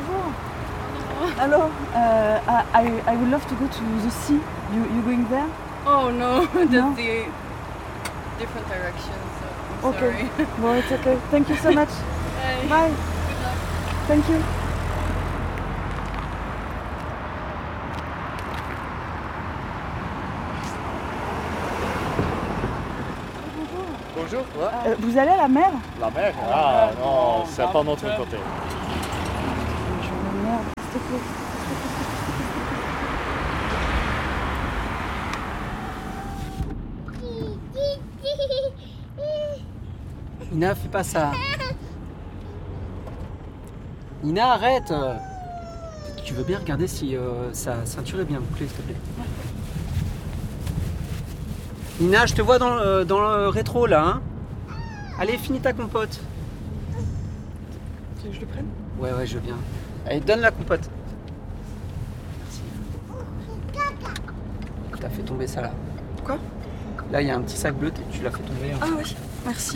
bonjour. Hello. I would love to go to the sea. You going there? Oh no, that's No? the different direction, so I'm Okay. sorry. Well, it's okay. Thank you so much. Hey, Bye. good luck. Thank you. Bonjour. Ouais. Vous allez à la mer? La mer? Ah non, c'est pas notre côté. Merde, s'il te plaît. Nina, fais pas ça. Nina, arrête. Tu veux bien regarder si sa ceinture est bien bouclée, s'il te plaît. Nina, je te vois dans le rétro, là. Hein. Allez, finis ta compote. Tu veux que je le prenne? Ouais, je veux bien. Allez, donne la compote. Merci. T'as fait tomber ça, là. Quoi? Là, il y a un petit sac bleu, tu l'as fait tomber. Ah oui, merci.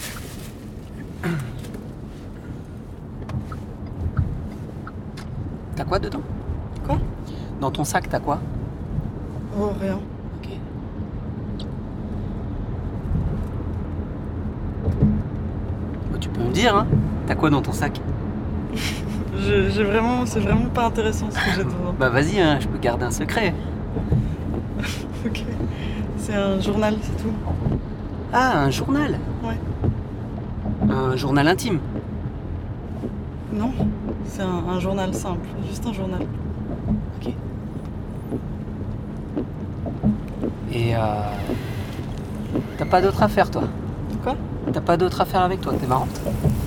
T'as quoi dedans? Quoi? Dans ton sac, t'as quoi? Oh, rien. Ok. Bah, tu peux me dire, hein? T'as quoi dans ton sac? C'est vraiment pas intéressant ce que j'ai devant. Bah vas-y, hein, je peux garder un secret. Ok. C'est un journal, c'est tout. Ah, un journal? Ouais. Un journal intime? Non, c'est un journal simple, juste un journal. Ok. Et t'as pas d'autre affaire, toi? Quoi? T'as pas d'autre affaire avec toi, t'es marrante.